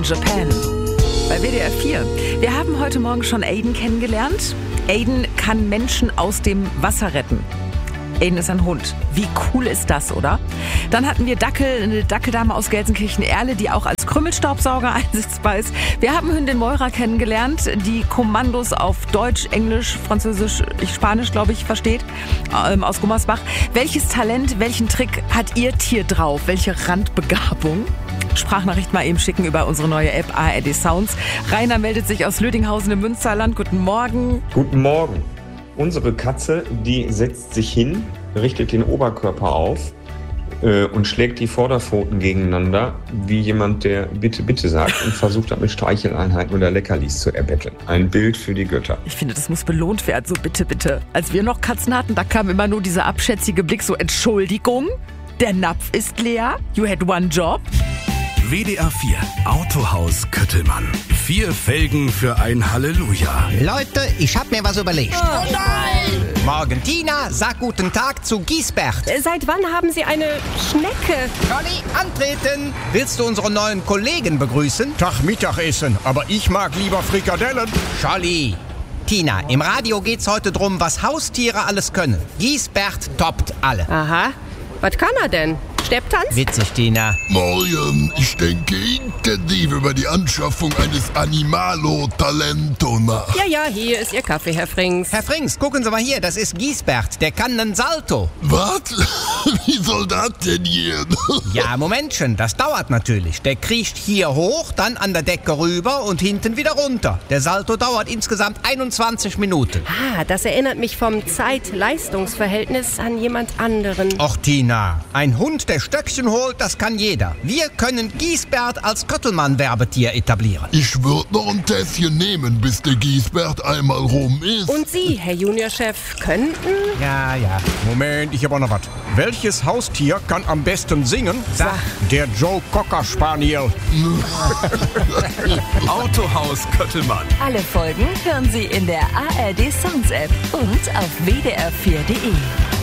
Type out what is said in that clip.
Japan. Bei WDR 4. Wir haben heute Morgen schon Aiden kennengelernt. Aiden kann Menschen aus dem Wasser retten. Aiden ist ein Hund. Wie cool ist das, oder? Dann hatten wir eine Dackeldame aus Gelsenkirchen-Erle, die auch als Krümelstaubsauger einsetzbar ist. Wir haben Hündin Moira kennengelernt, die Kommandos auf Deutsch, Englisch, Französisch, Spanisch, glaube ich, versteht, aus Gummersbach. Welches Talent, welchen Trick hat Ihr Tier drauf? Welche Randbegabung? Sprachnachricht mal eben schicken über unsere neue App ARD Sounds. Rainer meldet sich aus Lüdinghausen im Münsterland. Guten Morgen. Guten Morgen. Unsere Katze, die setzt sich hin, richtet den Oberkörper auf und schlägt die Vorderpfoten gegeneinander, wie jemand, der bitte, bitte sagt und versucht damit Streicheleinheiten oder Leckerlis zu erbetteln. Ein Bild für die Götter. Ich finde, das muss belohnt werden, so bitte, bitte. Als wir noch Katzen hatten, da kam immer nur dieser abschätzige Blick, so Entschuldigung, der Napf ist leer, you had one job. WDR 4 Autohaus Köttelmann. 4 Felgen für ein Halleluja. Leute, ich hab mir was überlegt. Oh nein! Morgen, Tina, sag guten Tag zu Giesbert. Seit wann haben Sie eine Schnecke? Scholli, antreten. Willst du unsere neuen Kollegen begrüßen? Tag Mittagessen, aber ich mag lieber Frikadellen. Scholli. Tina, im Radio geht's heute drum, was Haustiere alles können. Giesbert toppt alle. Aha. Was kann er denn? Stepptanz? Witzig, Tina. Morgen, ich denke intensiv über die Anschaffung eines Animalo-Talento nach. Ja, hier ist Ihr Kaffee, Herr Frings. Herr Frings, gucken Sie mal hier, das ist Giesbert, der kann einen Salto. Was? Wie soll das denn gehen? Ja, Momentchen, das dauert natürlich. Der kriecht hier hoch, dann an der Decke rüber und hinten wieder runter. Der Salto dauert insgesamt 21 Minuten. Ah, das erinnert mich vom Zeit-Leistungs-Verhältnis an jemand anderen. Och, Tina, ein Hund, der Stöckchen holt, das kann jeder. Wir können Giesbert als Köttelmann-Werbetier etablieren. Ich würde noch ein Tässchen nehmen, bis der Giesbert einmal rum ist. Und Sie, Herr Juniorchef, könnten? Ja. Moment, ich hab auch noch was. Welches Haustier kann am besten singen? Sag. Der Joe Cocker Spaniel. Autohaus Köttelmann. Alle Folgen hören Sie in der ARD Sounds App und auf wdr4.de.